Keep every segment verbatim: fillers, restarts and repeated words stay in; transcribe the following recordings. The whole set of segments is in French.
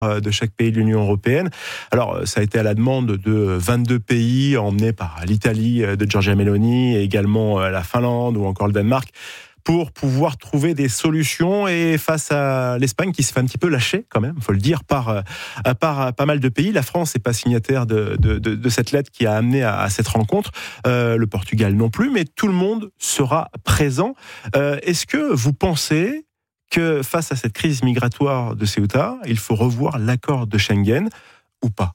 de chaque pays de l'Union européenne. Alors, ça a été à la demande de vingt-deux pays, emmenés par l'Italie de Giorgia Meloni, et également la Finlande ou encore le Danemark, pour pouvoir trouver des solutions. Et face à l'Espagne qui se fait un petit peu lâcher quand même, il faut le dire, par, par pas mal de pays. La France n'est pas signataire de, de, de, de cette lettre qui a amené à, à cette rencontre, euh, le Portugal non plus, mais tout le monde sera présent. Euh, est-ce que vous pensez que face à cette crise migratoire de Ceuta, il faut revoir l'accord de Schengen ou pas?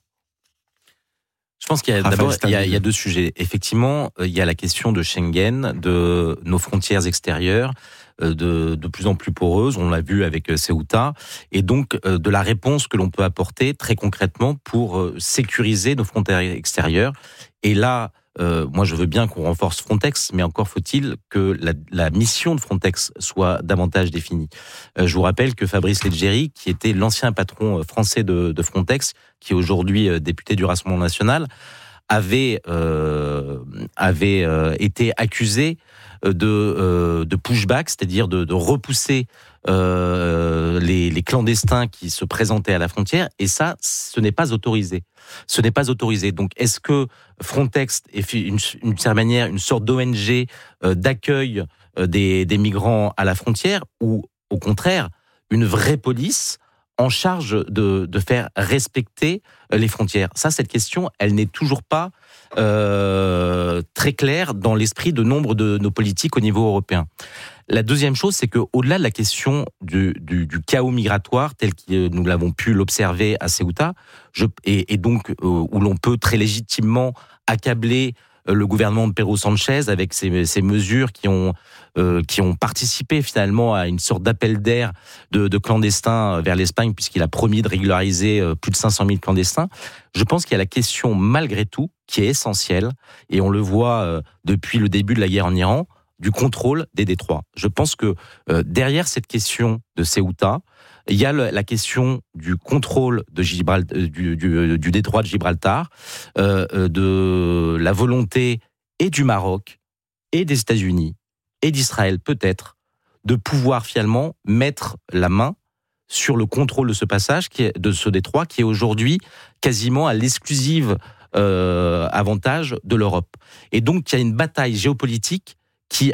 Je pense qu'il y a Raphaël d'abord il y, a, Steinville. il y a deux sujets. Effectivement, il y a la question de Schengen, de nos frontières extérieures, de, de plus en plus poreuses. On l'a vu avec Ceuta, et donc de la réponse que l'on peut apporter très concrètement pour sécuriser nos frontières extérieures. Et là, Euh, moi, je veux bien qu'on renforce Frontex, mais encore faut-il que la, la mission de Frontex soit davantage définie. Euh, je vous rappelle que Fabrice Leggeri, qui était l'ancien patron français de, de Frontex, qui est aujourd'hui député du Rassemblement national, avait euh, avait euh, été accusé de euh, de pushback, c'est-à-dire de, de repousser euh, les, les clandestins qui se présentaient à la frontière, et ça, ce n'est pas autorisé. Ce n'est pas autorisé. Donc, est-ce que Frontex est une, une certaine manière une sorte d'O N G euh, d'accueil euh, des, des migrants à la frontière, ou au contraire une vraie police en charge de, de faire respecter les frontières? Ça, cette question, elle n'est toujours pas euh, très claire dans l'esprit de nombre de nos politiques au niveau européen. La deuxième chose, c'est qu'au-delà de la question du, du, du chaos migratoire tel que nous l'avons pu l'observer à Ceuta, je, et, et donc euh, où l'on peut très légitimement accabler le gouvernement de Pedro Sanchez avec ces, ces mesures qui ont euh, qui ont participé finalement à une sorte d'appel d'air de, de clandestins vers l'Espagne, puisqu'il a promis de régulariser plus de cinq cent mille clandestins. Je pense qu'il y a la question, malgré tout, qui est essentielle, et on le voit euh, depuis le début de la guerre en Iran, du contrôle des détroits. Je pense que euh, derrière cette question de Ceuta, il y a la question du contrôle de Gibraltar, du, du, du détroit de Gibraltar, euh, de la volonté et du Maroc, et des États-Unis, et d'Israël peut-être, de pouvoir finalement mettre la main sur le contrôle de ce passage, qui est, de ce détroit, qui est aujourd'hui quasiment à l'exclusive euh, avantage de l'Europe. Et donc, il y a une bataille géopolitique qui,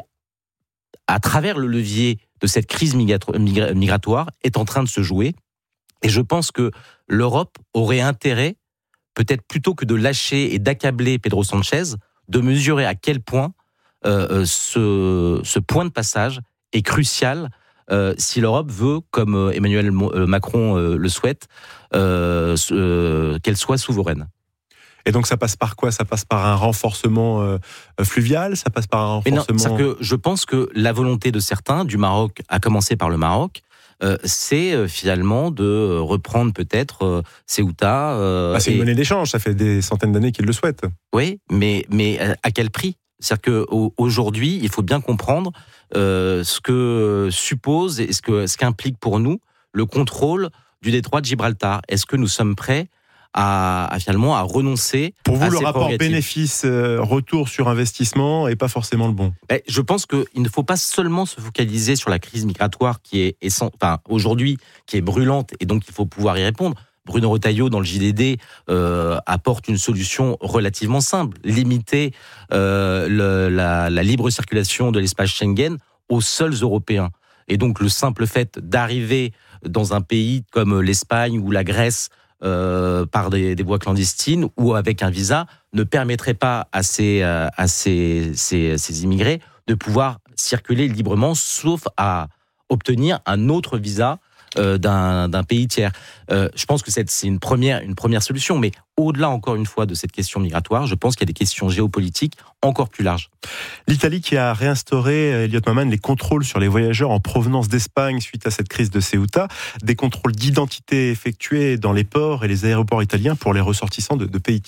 à travers le levier de cette crise migratoire, est en train de se jouer. Et je pense que l'Europe aurait intérêt, peut-être plutôt que de lâcher et d'accabler Pedro Sanchez, de mesurer à quel point euh, ce, ce point de passage est crucial euh, si l'Europe veut, comme Emmanuel Macron euh, le souhaite, euh, euh, qu'elle soit souveraine. Et donc ça passe par quoi? Ça passe par un renforcement euh, fluvial? Ça passe par un renforcement... Mais non, c'est que je pense que la volonté de certains, du Maroc, à commencer par le Maroc, euh, c'est euh, finalement de reprendre peut-être euh, Ceuta... Euh, ah, c'est et... une monnaie d'échange, ça fait des centaines d'années qu'ils le souhaitent. Oui, mais, mais à quel prix? C'est-à-dire qu'aujourd'hui, il faut bien comprendre euh, ce que suppose et ce, que, ce qu'implique pour nous le contrôle du détroit de Gibraltar. Est-ce que nous sommes prêts à, à finalement à renoncer pour vous, à le ces rapport bénéfice euh, retour sur investissement est pas forcément le bon? Ben, je pense qu'il ne faut pas seulement se focaliser sur la crise migratoire qui est, est enfin, aujourd'hui qui est brûlante, et donc il faut pouvoir y répondre. Bruno Retailleau, dans le J D D, euh, apporte une solution relativement simple: limiter euh, le, la, la libre circulation de l'espace Schengen aux seuls Européens. Et donc le simple fait d'arriver dans un pays comme l'Espagne ou la Grèce euh, par des, des voies clandestines ou avec un visa ne permettrait pas à ces, à ces, ces, ces immigrés de pouvoir circuler librement, sauf à obtenir un autre visa Euh, d'un, d'un pays tiers. Euh, je pense que c'est, c'est une première, une première solution, mais au-delà encore une fois de cette question migratoire, je pense qu'il y a des questions géopolitiques encore plus larges. L'Italie qui a réinstauré, Elliot Maman, les contrôles sur les voyageurs en provenance d'Espagne suite à cette crise de Ceuta, des contrôles d'identité effectués dans les ports et les aéroports italiens pour les ressortissants de, de pays tiers.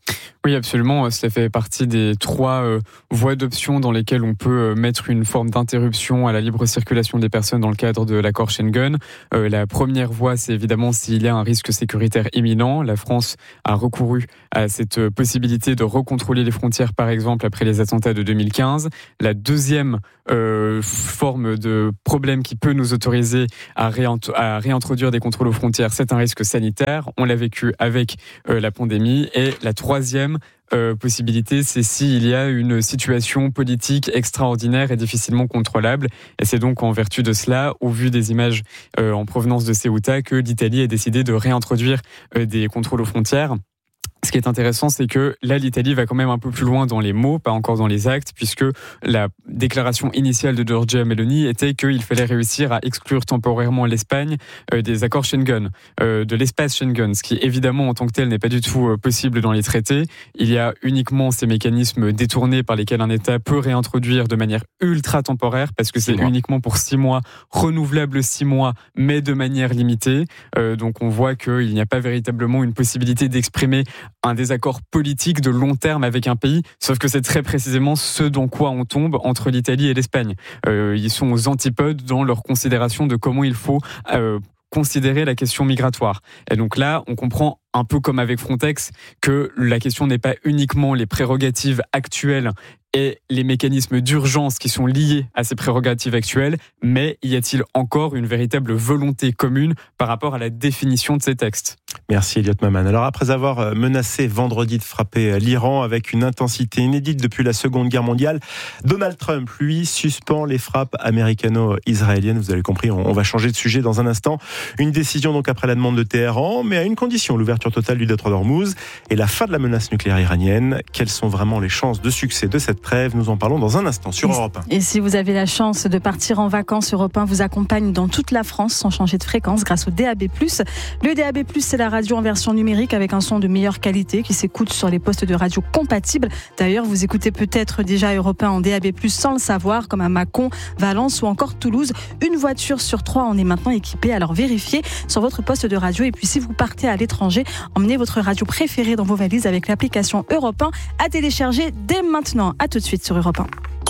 Oui, absolument. Cela fait partie des trois euh, voies d'option dans lesquelles on peut euh, mettre une forme d'interruption à la libre circulation des personnes dans le cadre de l'accord Schengen. Euh, la première voie, c'est évidemment s'il y a un risque sécuritaire imminent. La France a recouru à cette euh, possibilité de recontrôler les frontières, par exemple, après les attentats de deux mille quinze. La deuxième euh, forme de problème qui peut nous autoriser à, réint- à réintroduire des contrôles aux frontières, c'est un risque sanitaire. On l'a vécu avec euh, la pandémie. Et la troisième Euh, possibilité, c'est s'il y a une situation politique extraordinaire et difficilement contrôlable. Et c'est donc en vertu de cela, au vu des images euh, en provenance de Ceuta, que l'Italie a décidé de réintroduire euh, des contrôles aux frontières. Ce qui est intéressant, c'est que là, l'Italie va quand même un peu plus loin dans les mots, pas encore dans les actes, puisque la déclaration initiale de Giorgia Meloni était qu'il fallait réussir à exclure temporairement l'Espagne euh, des accords Schengen, euh, de l'espace Schengen, ce qui évidemment en tant que tel n'est pas du tout euh, possible dans les traités. Il y a uniquement ces mécanismes détournés par lesquels un État peut réintroduire de manière ultra temporaire, parce que c'est uniquement pour six mois, renouvelable six mois, mais de manière limitée. Euh, donc on voit qu'il n'y a pas véritablement une possibilité d'exprimer un désaccord politique de long terme avec un pays, sauf que c'est très précisément ce dans quoi on tombe entre l'Italie et l'Espagne. Euh, ils sont aux antipodes dans leur considération de comment il faut euh, considérer la question migratoire. Et donc là, on comprend un peu comme avec Frontex que la question n'est pas uniquement les prérogatives actuelles et les mécanismes d'urgence qui sont liés à ces prérogatives actuelles, mais y a-t-il encore une véritable volonté commune par rapport à la définition de ces textes ? Merci Elliot Maman. Alors après avoir menacé vendredi de frapper l'Iran avec une intensité inédite depuis la Seconde Guerre mondiale, Donald Trump, lui, suspend les frappes américano-israéliennes. Vous avez compris, on va changer de sujet dans un instant. Une décision donc après la demande de Téhéran, mais à une condition, l'ouverture totale du détroit d'Ormuz et la fin de la menace nucléaire iranienne. Quelles sont vraiment les chances de succès de cette trêve ? Nous en parlons dans un instant sur Europe un. Et si vous avez la chance de partir en vacances, Europe un vous accompagne dans toute la France sans changer de fréquence grâce au D A B plus. Le D A B plus, c'est la radio en version numérique avec un son de meilleure qualité qui s'écoute sur les postes de radio compatibles. D'ailleurs, vous écoutez peut-être déjà Europe un en D A B plus, sans le savoir, comme à Mâcon, Valence ou encore Toulouse. Une voiture sur trois en est maintenant équipée, alors vérifiez sur votre poste de radio. Et puis si vous partez à l'étranger, emmenez votre radio préférée dans vos valises avec l'application Europe un à télécharger dès maintenant. À tout de suite sur Europe un.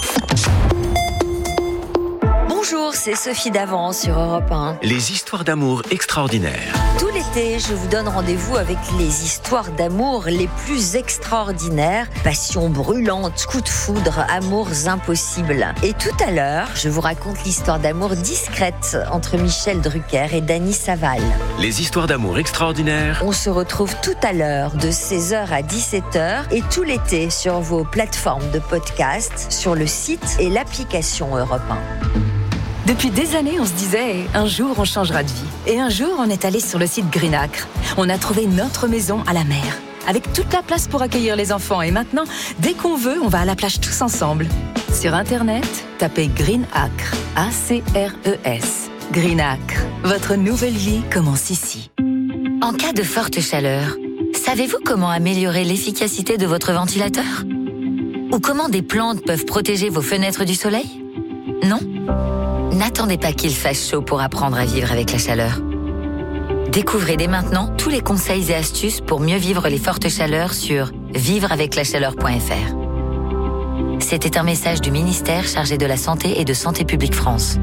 Bonjour, c'est Sophie Davant sur Europe un. Les histoires d'amour extraordinaires. Tout l'été, je vous donne rendez-vous avec les histoires d'amour les plus extraordinaires. Passion brûlante, coup de foudre, amours impossibles. Et tout à l'heure, je vous raconte l'histoire d'amour discrète entre Michel Drucker et Dany Saval. Les histoires d'amour extraordinaires. On se retrouve tout à l'heure de seize heures à dix-sept heures et tout l'été sur vos plateformes de podcast, sur le site et l'application Europe un. Depuis des années, on se disait « un jour, on changera de vie ». Et un jour, on est allé sur le site Greenacre. On a trouvé notre maison à la mer, avec toute la place pour accueillir les enfants. Et maintenant, dès qu'on veut, on va à la plage tous ensemble. Sur Internet, tapez Greenacre, A C R E S. Greenacre, votre nouvelle vie commence ici. En cas de forte chaleur, savez-vous comment améliorer l'efficacité de votre ventilateur ? Ou comment des plantes peuvent protéger vos fenêtres du soleil ? Non ? N'attendez pas qu'il fasse chaud pour apprendre à vivre avec la chaleur. Découvrez dès maintenant tous les conseils et astuces pour mieux vivre les fortes chaleurs sur vivre avec la chaleur point f r. C'était un message du ministère chargé de la Santé et de Santé publique France.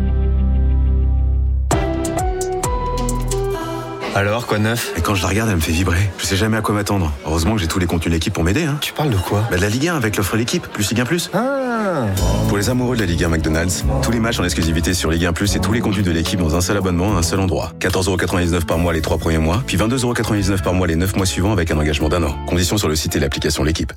Alors, quoi de neuf ? Et quand je la regarde, elle me fait vibrer. Je sais jamais à quoi m'attendre. Heureusement que j'ai tous les contenus de l'équipe pour m'aider. Hein. Tu parles de quoi ? Bah de la Ligue un avec l'offre l'équipe, plus Ligue un plus. Ah. Pour les amoureux de la Ligue un McDonald's, tous les matchs en exclusivité sur Ligue un plus et tous les contenus de l'équipe dans un seul abonnement à un seul endroit. quatorze euros quatre-vingt-dix-neuf par mois les trois premiers mois, puis vingt-deux euros quatre-vingt-dix-neuf par mois les neuf mois suivants avec un engagement d'un an. Conditions sur le site et l'application L'équipe.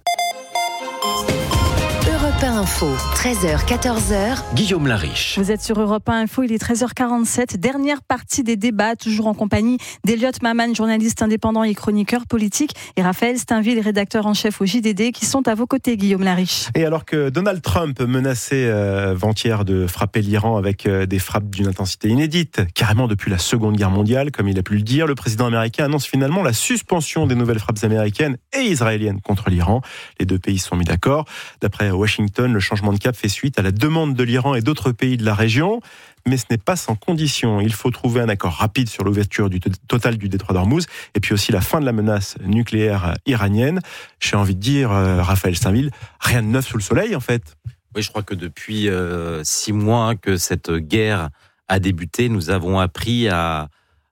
Europe un Info, treize heures, quatorze heures. Guillaume Lariche. Vous êtes sur Europe un Info, il est treize heures quarante-sept. Dernière partie des débats, toujours en compagnie d'Elliot Maman, journaliste indépendant et chroniqueur politique, et Raphaël Steinville, rédacteur en chef au J D D, qui sont à vos côtés, Guillaume Lariche. Et alors que Donald Trump menaçait euh, avant-hier de frapper l'Iran avec euh, des frappes d'une intensité inédite, carrément depuis la Seconde Guerre mondiale, comme il a pu le dire, le président américain annonce finalement la suspension des nouvelles frappes américaines et israéliennes contre l'Iran. Les deux pays se sont mis d'accord. D'après Washington, Washington. Le changement de cap fait suite à la demande de l'Iran et d'autres pays de la région. Mais ce n'est pas sans condition. Il faut trouver un accord rapide sur l'ouverture du total du détroit d'Ormuz et puis aussi la fin de la menace nucléaire iranienne. J'ai envie de dire, euh, Raphaël Steinville, rien de neuf sous le soleil en fait. Oui, je crois que depuis euh, six mois que cette guerre a débuté, nous avons appris à,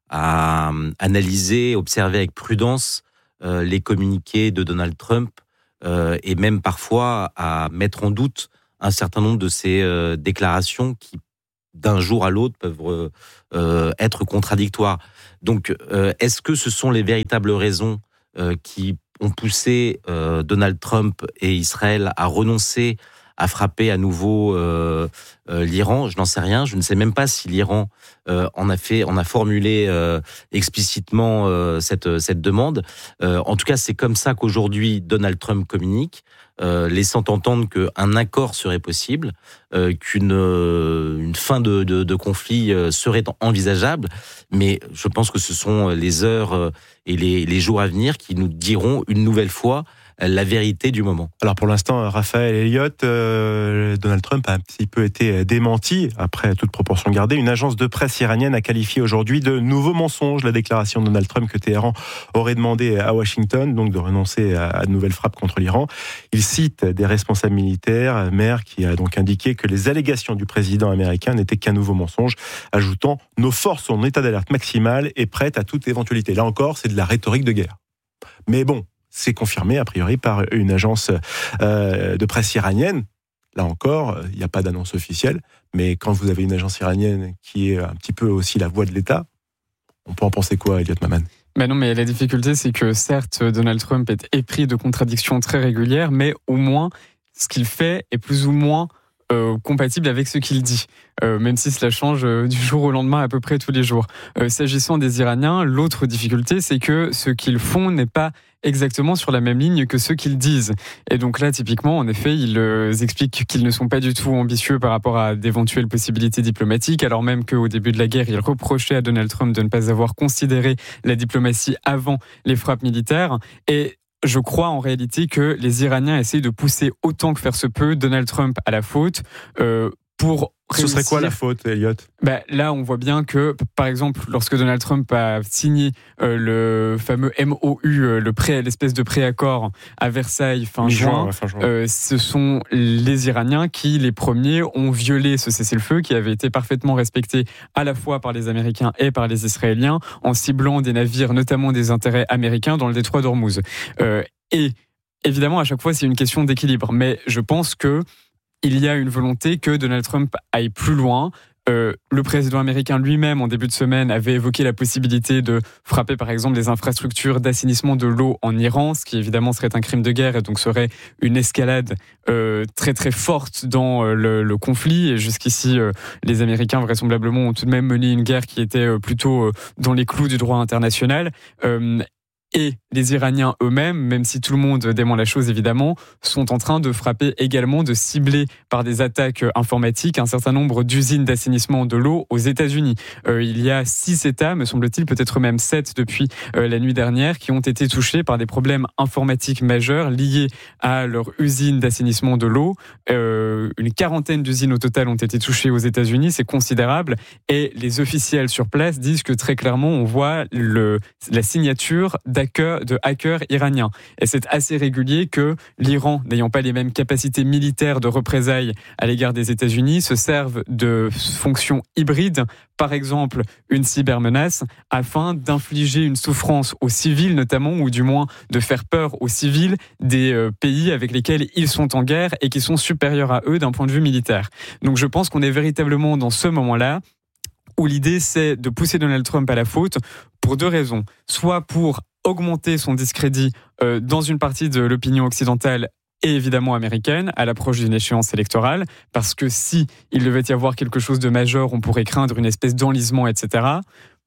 à analyser, observer avec prudence euh, les communiqués de Donald Trump euh, et même parfois à mettre en doute un certain nombre de ces euh, déclarations qui, d'un jour à l'autre, peuvent euh, être contradictoires. Donc, euh, est-ce que ce sont les véritables raisons euh, qui ont poussé euh, Donald Trump et Israël à renoncer à frapper à nouveau euh, euh, l'Iran? Je n'en sais rien. Je ne sais même pas si l'Iran euh, en a fait, en a formulé euh, explicitement euh, cette cette demande. Euh, en tout cas, c'est comme ça qu'aujourd'hui Donald Trump communique, euh, laissant entendre qu'un accord serait possible, euh, qu'une euh, une fin de, de, de conflit euh, serait envisageable. Mais je pense que ce sont les heures euh, et les, les jours à venir qui nous diront une nouvelle fois la vérité du moment. Alors pour l'instant, Raphaël Elliott, euh, Donald Trump a un petit peu été démenti, après toute proportion gardée. Une agence de presse iranienne a qualifié aujourd'hui de nouveau mensonge la déclaration de Donald Trump que Téhéran aurait demandé à Washington, donc de renoncer à, à de nouvelles frappes contre l'Iran. Il cite des responsables militaires, maire, qui a donc indiqué que les allégations du président américain n'étaient qu'un nouveau mensonge, ajoutant « Nos forces sont en état d'alerte maximale et prêtes à toute éventualité ». Là encore, c'est de la rhétorique de guerre. Mais bon, c'est confirmé, a priori, par une agence euh, de presse iranienne. Là encore, il n'y a pas d'annonce officielle, mais quand vous avez une agence iranienne qui est un petit peu aussi la voix de l'État, on peut en penser quoi, Elliott Maman ? Ben non, mais la difficulté, c'est que certes, Donald Trump est épris de contradictions très régulières, mais au moins, ce qu'il fait est plus ou moins Euh, compatible avec ce qu'il dit, euh, même si cela change euh, du jour au lendemain à peu près tous les jours. Euh, s'agissant des Iraniens, l'autre difficulté, c'est que ce qu'ils font n'est pas exactement sur la même ligne que ce qu'ils disent. Et donc là, typiquement, en effet, ils euh, expliquent qu'ils ne sont pas du tout ambitieux par rapport à d'éventuelles possibilités diplomatiques, alors même qu'au début de la guerre, ils reprochaient à Donald Trump de ne pas avoir considéré la diplomatie avant les frappes militaires. Et je crois en réalité que les Iraniens essayent de pousser autant que faire se peut Donald Trump à la faute euh, pour réussir. Ce serait quoi la faute, Elliott ? Ben, là, on voit bien que, par exemple, lorsque Donald Trump a signé euh, le fameux M O U, euh, le pré, l'espèce de préaccord à Versailles fin juin, ouais, fin juin. Euh, ce sont les Iraniens qui, les premiers, ont violé ce cessez-le-feu qui avait été parfaitement respecté à la fois par les Américains et par les Israéliens, en ciblant des navires, notamment des intérêts américains, dans le détroit d'Ormuz. Euh, et évidemment, à chaque fois, c'est une question d'équilibre. Mais je pense que il y a une volonté que Donald Trump aille plus loin. Euh, le président américain lui-même, en début de semaine, avait évoqué la possibilité de frapper, par exemple, les infrastructures d'assainissement de l'eau en Iran, ce qui évidemment serait un crime de guerre et donc serait une escalade euh, très très forte dans euh, le, le conflit. Et jusqu'ici, euh, les Américains, vraisemblablement, ont tout de même mené une guerre qui était euh, plutôt euh, dans les clous du droit international. Euh, Et les Iraniens eux-mêmes, même si tout le monde dément la chose évidemment, sont en train de frapper également, de cibler par des attaques informatiques un certain nombre d'usines d'assainissement de l'eau aux États-Unis. Euh, il y a six États, me semble-t-il, peut-être même sept depuis euh, la nuit dernière, qui ont été touchés par des problèmes informatiques majeurs liés à leur usine d'assainissement de l'eau. Euh, une quarantaine d'usines au total ont été touchées aux États-Unis, c'est considérable. Et les officiels sur place disent que très clairement, on voit le, la signature d'un de hackers iraniens. Et c'est assez régulier que l'Iran, n'ayant pas les mêmes capacités militaires de représailles à l'égard des États-Unis, se serve de fonctions hybrides, par exemple une cybermenace, afin d'infliger une souffrance aux civils notamment, ou du moins de faire peur aux civils des euh, pays avec lesquels ils sont en guerre et qui sont supérieurs à eux d'un point de vue militaire. Donc je pense qu'on est véritablement dans ce moment-là où l'idée c'est de pousser Donald Trump à la faute pour deux raisons. Soit pour augmenter son discrédit euh, dans une partie de l'opinion occidentale et évidemment américaine à l'approche d'une échéance électorale, parce que si il devait y avoir quelque chose de majeur, on pourrait craindre une espèce d'enlisement, et cetera.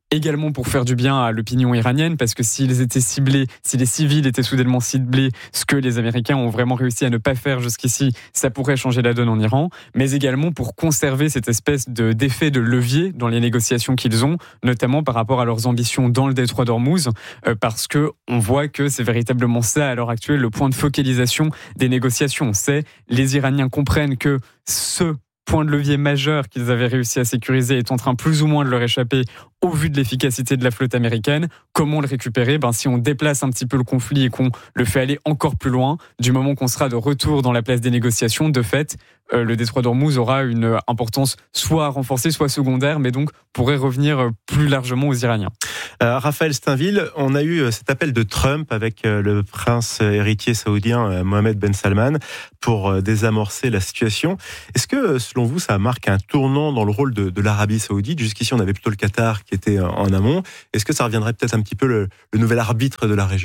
également pour faire du bien à l'opinion iranienne, parce que s'ils étaient ciblés, si les civils étaient soudainement ciblés, ce que les Américains ont vraiment réussi à ne pas faire jusqu'ici, ça pourrait changer la donne en Iran, mais également pour conserver cette espèce de, d'effet de levier dans les négociations qu'ils ont, notamment par rapport à leurs ambitions dans le détroit d'Ormuz, euh, parce que on voit que c'est véritablement ça, à l'heure actuelle, le point de focalisation des négociations. C'est les Iraniens comprennent que ce point de levier majeur qu'ils avaient réussi à sécuriser est en train plus ou moins de leur échapper au vu de l'efficacité de la flotte américaine. Comment le récupérer ? Ben, si on déplace un petit peu le conflit et qu'on le fait aller encore plus loin, du moment qu'on sera de retour dans la place des négociations, de fait, euh, le détroit d'Ormuz aura une importance soit renforcée, soit secondaire, mais donc pourrait revenir plus largement aux Iraniens. Euh, Raphaël Steinville, on a eu cet appel de Trump avec le prince héritier saoudien Mohammed Ben Salman pour désamorcer la situation. Est-ce que, selon vous, ça marque un tournant dans le rôle de, de l'Arabie saoudite ? Jusqu'ici, on avait plutôt le Qatar qui était en amont. Est-ce que ça reviendrait peut-être un petit peu le, le nouvel arbitre de la région ?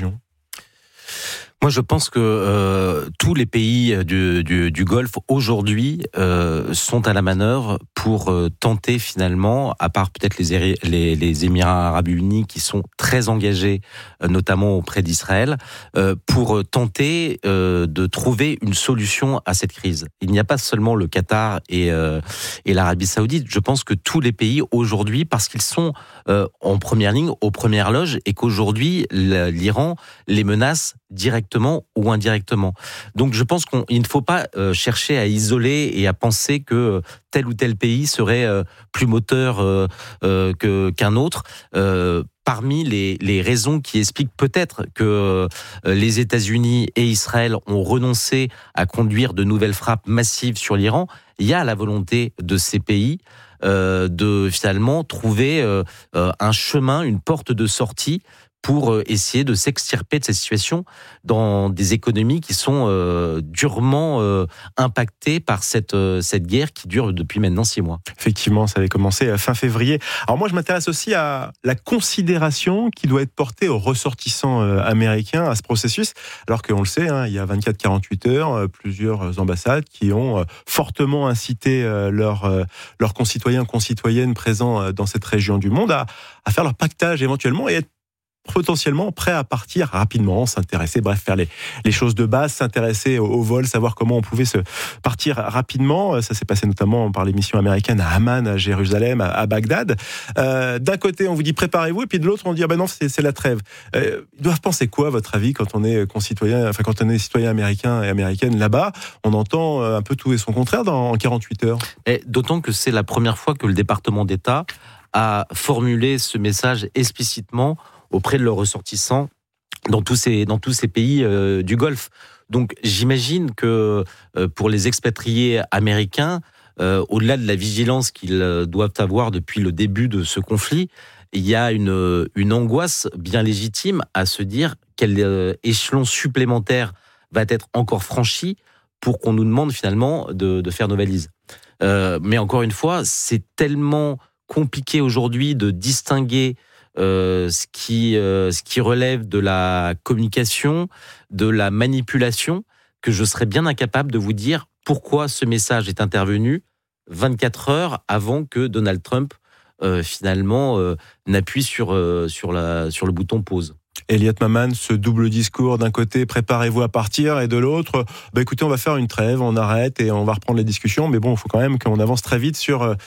Moi, je pense que euh, tous les pays du, du, du Golfe aujourd'hui euh, sont à la manœuvre pour euh, tenter finalement, à part peut-être les, les, les Émirats Arabes Unis qui sont très engagés, euh, notamment auprès d'Israël, euh, pour tenter euh, de trouver une solution à cette crise. Il n'y a pas seulement le Qatar et, euh, et l'Arabie Saoudite. Je pense que tous les pays aujourd'hui, parce qu'ils sont euh, en première ligne, aux premières loges, et qu'aujourd'hui l'Iran les menace directement ou indirectement. Donc je pense qu'il ne faut pas euh, chercher à isoler et à penser que tel ou tel pays serait euh, plus moteur euh, euh, que, qu'un autre. Euh, parmi les, les raisons qui expliquent peut-être que euh, les États-Unis et Israël ont renoncé à conduire de nouvelles frappes massives sur l'Iran, il y a la volonté de ces pays euh, de finalement trouver euh, euh, un chemin, une porte de sortie pour essayer de s'extirper de cette situation dans des économies qui sont euh, durement euh, impactées par cette, euh, cette guerre qui dure depuis maintenant six mois. Effectivement, ça avait commencé fin février. Alors moi, je m'intéresse aussi à la considération qui doit être portée aux ressortissants euh, américains à ce processus, alors qu'on le sait, hein, il y a vingt-quatre à quarante-huit heures, euh, plusieurs ambassades qui ont euh, fortement incité euh, leurs, euh, leurs concitoyens, concitoyennes présents euh, dans cette région du monde à, à faire leur pactage éventuellement et être potentiellement prêt à partir rapidement, s'intéresser, bref, faire les, les choses de base, s'intéresser au, au vol, savoir comment on pouvait se partir rapidement. Ça s'est passé notamment par les missions américaines à Amman, à Jérusalem, à, à Bagdad. Euh, d'un côté, on vous dit préparez-vous, et puis de l'autre, on dit ah ben non, c'est, c'est la trêve. Euh, ils doivent penser quoi, à votre avis, quand on est concitoyen, enfin quand on est citoyen américain et américaine là-bas, on entend un peu tout et son contraire dans quarante-huit heures. Et d'autant que c'est la première fois que le département d'État a formulé ce message explicitement auprès de leurs ressortissants dans tous ces, dans tous ces pays euh, du Golfe. Donc j'imagine que euh, pour les expatriés américains, euh, au-delà de la vigilance qu'ils euh, doivent avoir depuis le début de ce conflit, il y a une, une angoisse bien légitime à se dire quel euh, échelon supplémentaire va être encore franchi pour qu'on nous demande finalement de, de faire nos valises. Euh, mais encore une fois, c'est tellement compliqué aujourd'hui de distinguer Euh, ce qui euh, ce qui relève de la communication, de la manipulation, que je serais bien incapable de vous dire pourquoi ce message est intervenu vingt-quatre heures avant que Donald Trump euh, finalement euh, n'appuie sur euh, sur la sur le bouton pause. Elliot Maman, ce double discours, d'un côté préparez-vous à partir, et de l'autre bah écoutez, on va faire une trêve, on arrête et on va reprendre les discussions, mais bon, il faut quand même qu'on avance très vite sur euh,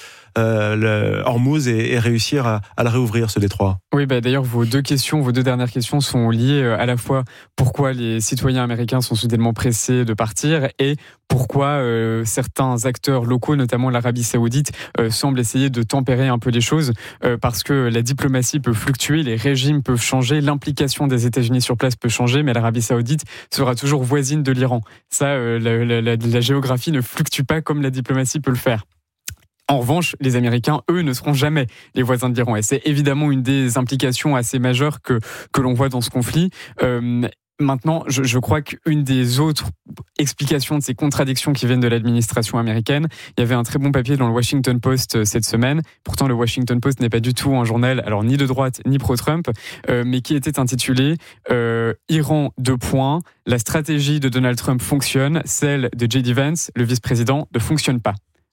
le Hormuz et, et réussir à, à le réouvrir, ce détroit. Oui, bah d'ailleurs, vos deux questions, vos deux dernières questions sont liées à la fois pourquoi les citoyens américains sont soudainement pressés de partir et pourquoi euh, certains acteurs locaux, notamment l'Arabie Saoudite, euh, semblent essayer de tempérer un peu les choses euh, parce que la diplomatie peut fluctuer, les régimes peuvent changer, l'implication des États-Unis sur place peut changer, mais l'Arabie Saoudite sera toujours voisine de l'Iran. Ça, euh, la, la, la, la géographie ne fluctue pas comme la diplomatie peut le faire. En revanche, les Américains, eux, ne seront jamais les voisins de l'Iran. Et c'est évidemment une des implications assez majeures que, que l'on voit dans ce conflit. Euh, maintenant, je, je crois qu'une des autres explications de ces contradictions qui viennent de l'administration américaine, il y avait un très bon papier dans le Washington Post cette semaine. Pourtant, le Washington Post n'est pas du tout un journal, alors ni de droite, ni pro-Trump, euh, mais qui était intitulé euh, « Iran, deux points, la stratégie de Donald Trump fonctionne, celle de J D Vance, le vice-président, ne fonctionne pas ».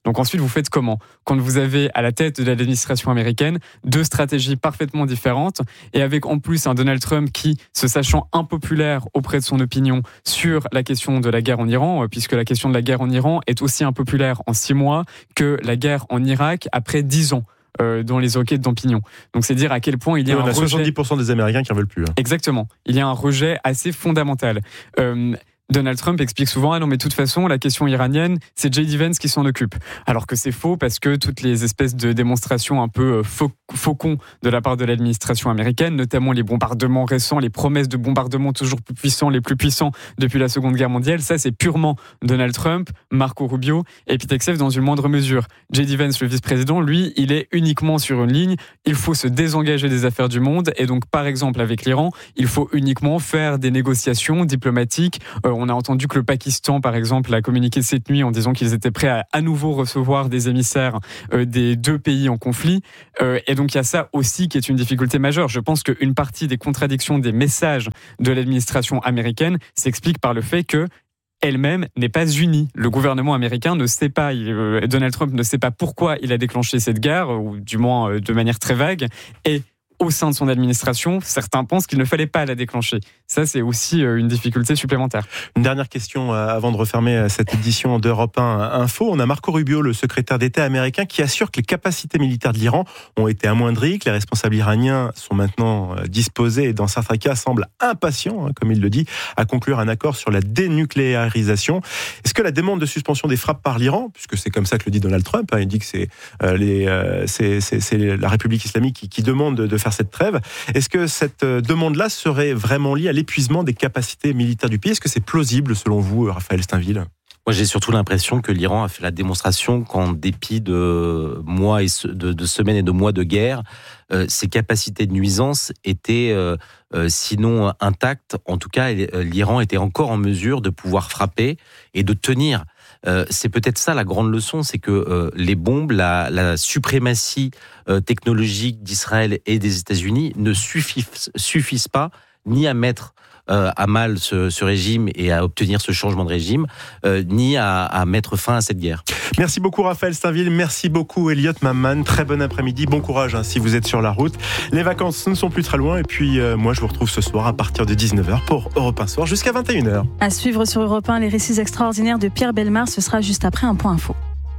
Donc ensuite, vous faites comment ? Quand vous avez à la tête de l'administration américaine deux stratégies parfaitement différentes, et avec en plus un Donald Trump qui, se sachant impopulaire auprès de son opinion sur la question de la guerre en Iran, puisque la question de la guerre en Iran est aussi impopulaire en six mois que la guerre en Irak après dix ans. Euh, dans les enquêtes d'opinion. Donc c'est dire à quel point il y a et on un a rejet... soixante-dix pour cent des Américains qui en veulent plus. Hein. Exactement. Il y a un rejet assez fondamental. Euh, Donald Trump explique souvent « Ah non, mais de toute façon, la question iranienne, c'est J D Vance qui s'en occupe. » Alors que c'est faux parce que toutes les espèces de démonstrations un peu faux, faucons de la part de l'administration américaine, notamment les bombardements récents, les promesses de bombardements toujours plus puissants, les plus puissants depuis la Seconde Guerre mondiale, ça c'est purement Donald Trump, Marco Rubio et Pete Hegseth dans une moindre mesure. J D Vance, le vice-président, lui, il est uniquement sur une ligne, il faut se désengager des affaires du monde et donc par exemple avec l'Iran, il faut uniquement faire des négociations diplomatiques. Euh, On a entendu que le Pakistan, par exemple, a communiqué cette nuit en disant qu'ils étaient prêts à à nouveau recevoir des émissaires euh, des deux pays en conflit. Euh, et donc, il y a ça aussi qui est une difficulté majeure. Je pense qu'une partie des contradictions des messages de l'administration américaine s'explique par le fait que elle-même n'est pas unie. Le gouvernement américain ne sait pas, il, euh, Donald Trump ne sait pas pourquoi il a déclenché cette guerre, ou du moins euh, de manière très vague. Et au sein de son administration, certains pensent qu'il ne fallait pas la déclencher. Ça, c'est aussi une difficulté supplémentaire. Une dernière question avant de refermer cette édition d'Europe un Info. On a Marco Rubio, le secrétaire d'État américain, qui assure que les capacités militaires de l'Iran ont été amoindries, que les responsables iraniens sont maintenant disposés et dans certains cas semblent impatients, comme il le dit, à conclure un accord sur la dénucléarisation. Est-ce que la demande de suspension des frappes par l'Iran, puisque c'est comme ça que le dit Donald Trump, hein, il dit que c'est, euh, les, euh, c'est, c'est, c'est la République islamique qui, qui demande de faire cette trêve. Est-ce que cette demande-là serait vraiment liée à l'épuisement des capacités militaires du pays ? Est-ce que c'est plausible selon vous, Raphaël Steinville ? Moi, j'ai surtout l'impression que l'Iran a fait la démonstration qu'en dépit de mois et de, de semaines et de mois de guerre, euh, ses capacités de nuisance étaient, euh, euh, sinon intactes. En tout cas, l'Iran était encore en mesure de pouvoir frapper et de tenir. Euh, c'est peut-être ça la grande leçon, c'est que euh, les bombes, la, la suprématie euh, technologique d'Israël et des États-Unis ne suffisent, suffisent pas ni à mettre euh, à mal ce, ce régime et à obtenir ce changement de régime, euh, ni à, à mettre fin à cette guerre. Merci beaucoup Raphaël Steinville, merci beaucoup Elliot Mamman, très bon après-midi, bon courage hein, si vous êtes sur la route. Les vacances ne sont plus très loin et puis euh, moi je vous retrouve ce soir à partir de dix-neuf heures pour Europe un Soir jusqu'à vingt et une heures. À suivre sur Europe un, les récits extraordinaires de Pierre Bellemare, ce sera juste après un point info.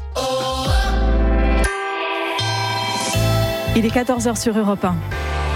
Il est quatorze heures sur Europe un.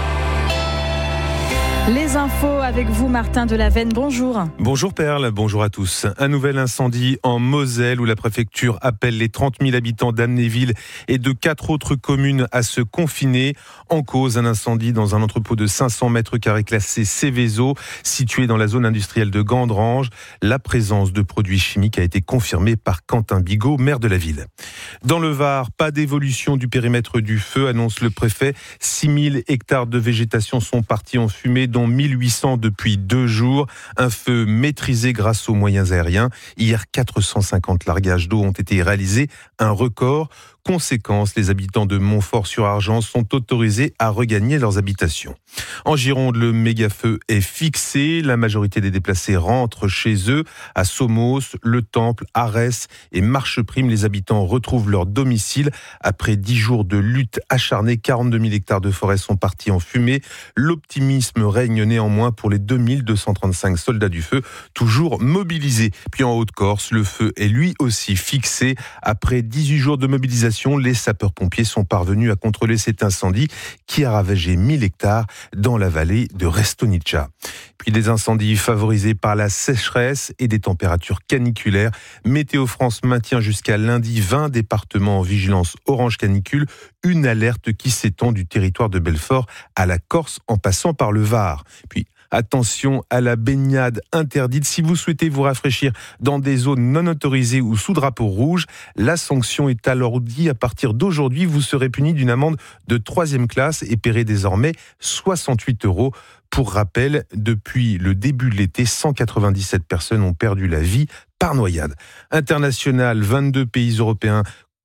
Les infos avec vous, Martin Delavenne, bonjour. Bonjour Perle, bonjour à tous. Un nouvel incendie en Moselle où la préfecture appelle les trente mille habitants d'Amnéville et de quatre autres communes à se confiner. En cause, un incendie dans un entrepôt de cinq cents mètres carrés classé Céveso, situé dans la zone industrielle de Gandrange. La présence de produits chimiques a été confirmée par Quentin Bigot, maire de la ville. Dans le Var, pas d'évolution du périmètre du feu, annonce le préfet. six mille hectares de végétation sont partis en fumée, dont mille huit cents depuis deux jours. Un feu maîtrisé grâce aux moyens aériens. Hier, quatre cent cinquante largages d'eau ont été réalisés, un record. Conséquence, les habitants de Montfort-sur-Argent sont autorisés à regagner leurs habitations. En Gironde, le méga-feu est fixé. La majorité des déplacés rentrent chez eux. À Somos, Le Temple, Arès et Marcheprime, les habitants retrouvent leur domicile. Après dix jours de lutte acharnée, quarante-deux mille hectares de forêt sont partis en fumée. L'optimisme règne néanmoins pour les deux mille deux cent trente-cinq soldats du feu, toujours mobilisés. Puis en Haute-Corse, le feu est lui aussi fixé. Après dix-huit jours de mobilisation, les sapeurs-pompiers sont parvenus à contrôler cet incendie qui a ravagé mille hectares dans la vallée de Restonicha. Puis des incendies favorisés par la sécheresse et des températures caniculaires. Météo France maintient jusqu'à lundi vingt départements en vigilance orange canicule, une alerte qui s'étend du territoire de Belfort à la Corse en passant par le Var. Puis attention à la baignade interdite. Si vous souhaitez vous rafraîchir dans des zones non autorisées ou sous drapeau rouge, la sanction est alourdie. À partir d'aujourd'hui, vous serez puni d'une amende de troisième classe et paierez désormais soixante-huit euros. Pour rappel, depuis le début de l'été, cent quatre-vingt-dix-sept personnes ont perdu la vie par noyade. International, vingt-deux pays européens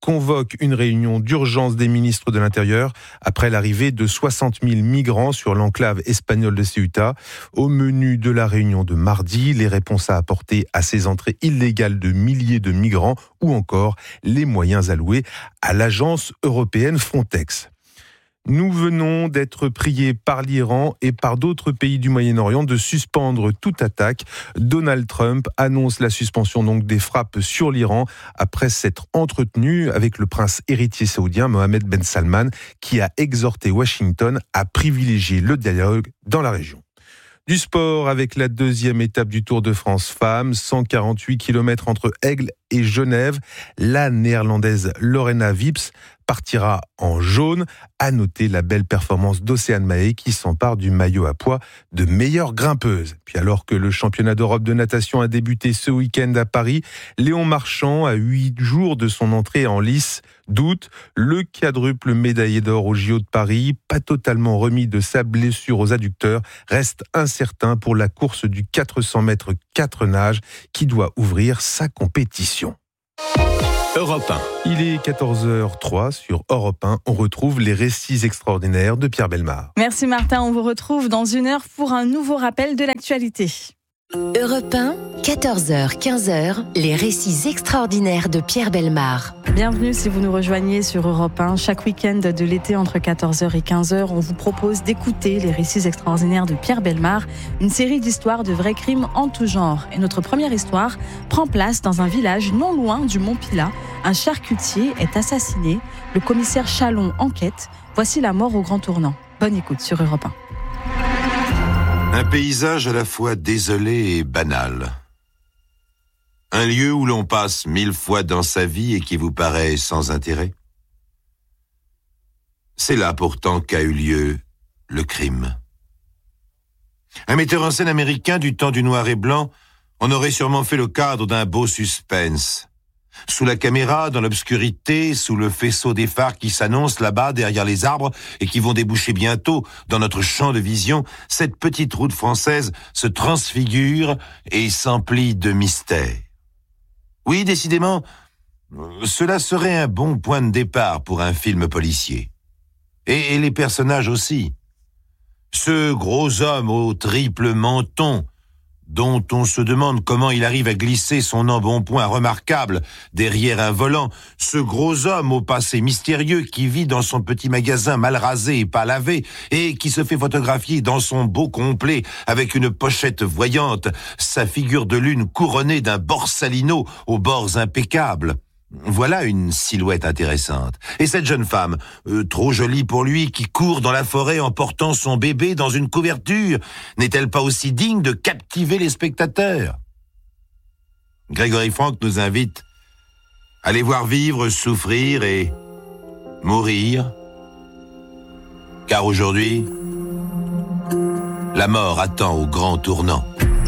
convoque une réunion d'urgence des ministres de l'Intérieur après l'arrivée de soixante mille migrants sur l'enclave espagnole de Ceuta. Au menu de la réunion de mardi, les réponses à apporter à ces entrées illégales de milliers de migrants ou encore les moyens alloués à l'agence européenne Frontex. Nous venons d'être priés par l'Iran et par d'autres pays du Moyen-Orient de suspendre toute attaque. Donald Trump annonce la suspension donc des frappes sur l'Iran après s'être entretenu avec le prince héritier saoudien Mohammed Ben Salman, qui a exhorté Washington à privilégier le dialogue dans la région. Du sport avec la deuxième étape du Tour de France femmes, cent quarante-huit kilomètres entre Aigle et Genève. La néerlandaise Lorena Wips partira en jaune. À noter la belle performance d'Océane Mahé qui s'empare du maillot à pois de meilleure grimpeuse. Puis alors que le championnat d'Europe de natation a débuté ce week-end à Paris, Léon Marchand, à huit jours de son entrée en lice d'août, le quadruple médaillé d'or au J O de Paris, pas totalement remis de sa blessure aux adducteurs, reste incertain pour la course du quatre cents mètres quatre nages qui doit ouvrir sa compétition. Europe un. Il est quatorze heures zéro trois sur Europe un. On retrouve les récits extraordinaires de Pierre Bellemare. Merci Martin, on vous retrouve dans une heure pour un nouveau rappel de l'actualité. Europe un, quatorze heures quinze, les récits extraordinaires de Pierre Bellemare. Bienvenue si vous nous rejoignez sur Europe un. Chaque week-end de l'été entre quatorze heures et quinze heures, on vous propose d'écouter les récits extraordinaires de Pierre Bellemare, une série d'histoires de vrais crimes en tout genre. Et notre première histoire prend place dans un village non loin du Mont Pilat. Un charcutier est assassiné, le commissaire Chalon enquête. Voici la mort au grand tournant. Bonne écoute sur Europe un. Un paysage à la fois désolé et banal. Un lieu où l'on passe mille fois dans sa vie et qui vous paraît sans intérêt. C'est là pourtant qu'a eu lieu le crime. Un metteur en scène américain du temps du noir et blanc en aurait sûrement fait le cadre d'un beau suspense. Sous la caméra, dans l'obscurité, sous le faisceau des phares qui s'annoncent là-bas derrière les arbres et qui vont déboucher bientôt dans notre champ de vision, cette petite route française se transfigure et s'emplit de mystères. Oui, décidément, cela serait un bon point de départ pour un film policier. Et, et les personnages aussi. Ce gros homme au triple menton, dont on se demande comment il arrive à glisser son embonpoint remarquable derrière un volant, ce gros homme au passé mystérieux qui vit dans son petit magasin mal rasé et pas lavé et qui se fait photographier dans son beau complet avec une pochette voyante, sa figure de lune couronnée d'un borsalino aux bords impeccables. Voilà une silhouette intéressante. Et cette jeune femme, euh, trop jolie pour lui, qui court dans la forêt en portant son bébé dans une couverture, n'est-elle pas aussi digne de captiver les spectateurs ? Grégory Franck nous invite à les voir vivre, souffrir et mourir. Car aujourd'hui, la mort attend au grand tournant.